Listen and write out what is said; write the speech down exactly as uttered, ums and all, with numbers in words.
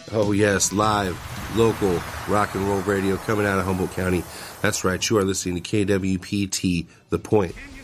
Oh, yes, live, local, rock and roll radio coming out of Humboldt County. That's right, you are listening to K W P T, The Point.